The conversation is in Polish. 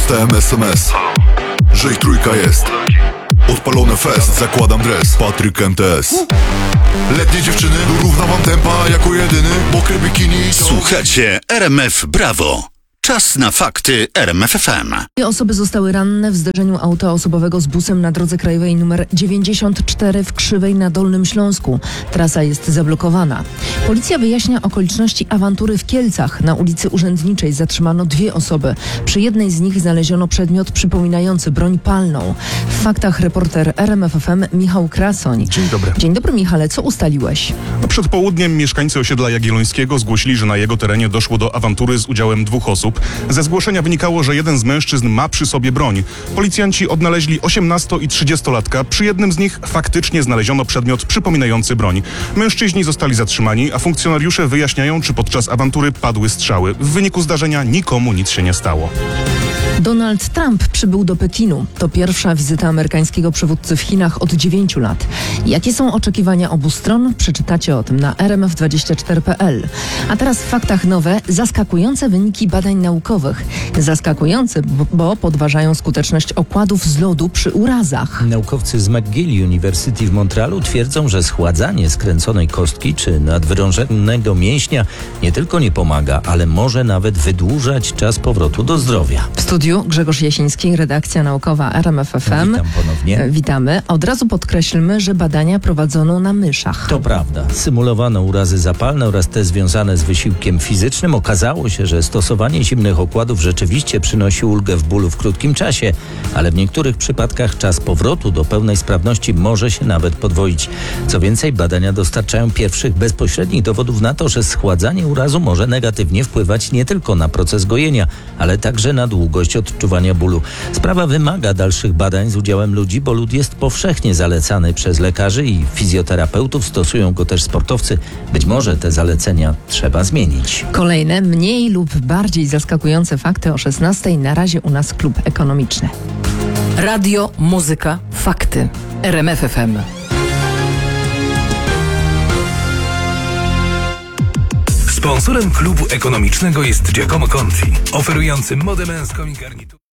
dostałem SMS, że ich trójka jest. Odpalone fest, zakładam dres, Patryk MTS. Letnie dziewczyny, równa wam tempa jako jedyny. Mokre bikini to... Słuchajcie, RMF Brawo. Czas na fakty RMF FM. Dwie osoby zostały ranne w zderzeniu auta osobowego z busem na drodze krajowej nr 94 w Krzywej na Dolnym Śląsku. Trasa jest zablokowana. Policja wyjaśnia okoliczności awantury w Kielcach. Na ulicy Urzędniczej zatrzymano dwie osoby. Przy jednej z nich znaleziono przedmiot przypominający broń palną. W faktach reporter RMF FM Michał Krasoń. Dzień dobry. Dzień dobry, Michale, co ustaliłeś? Przed południem mieszkańcy osiedla Jagiellońskiego zgłosili, że na jego terenie doszło do awantury z udziałem dwóch osób. Ze zgłoszenia wynikało, że jeden z mężczyzn ma przy sobie broń. Policjanci odnaleźli 18- i 30-latka. Przy jednym z nich faktycznie znaleziono przedmiot przypominający broń. Mężczyźni zostali zatrzymani, a funkcjonariusze wyjaśniają, czy podczas awantury padły strzały. W wyniku zdarzenia nikomu nic się nie stało. Donald Trump przybył do Pekinu. To pierwsza wizyta amerykańskiego przywódcy w Chinach od 9 lat. Jakie są oczekiwania obu stron? Przeczytacie o tym na rmf24.pl. A teraz w faktach nowe, zaskakujące wyniki badań naukowych. Zaskakujące, bo podważają skuteczność okładów z lodu przy urazach. Naukowcy z McGill University w Montrealu twierdzą, że schładzanie skręconej kostki czy nadwyrężonego mięśnia nie tylko nie pomaga, ale może nawet wydłużać czas powrotu do zdrowia. W studiu Grzegorz Jasiński, redakcja naukowa RMF FM. Witam ponownie. Witamy. Od razu podkreślmy, że badania prowadzono na myszach. To prawda. Symulowano urazy zapalne oraz te związane z wysiłkiem fizycznym. Okazało się, że stosowanie zimnych okładów rzeczywiście przynosi ulgę w bólu w krótkim czasie, ale w niektórych przypadkach czas powrotu do pełnej sprawności może się nawet podwoić. Co więcej, badania dostarczają pierwszych bezpośrednich dowodów na to, że schładzanie urazu może negatywnie wpływać nie tylko na proces gojenia, ale także na długość odczuwania bólu. Sprawa wymaga dalszych badań z udziałem ludzi, bo lód jest powszechnie zalecany przez lekarzy i fizjoterapeutów, stosują go też sportowcy. Być może te zalecenia trzeba zmienić. Kolejne, mniej lub bardziej zaskakujące fakty o 16:00. Na razie u nas klub ekonomiczny. Radio, muzyka, fakty. RMF FM. Sponsorem klubu ekonomicznego jest Giacomo Conti, oferujący modę męską i garnitur.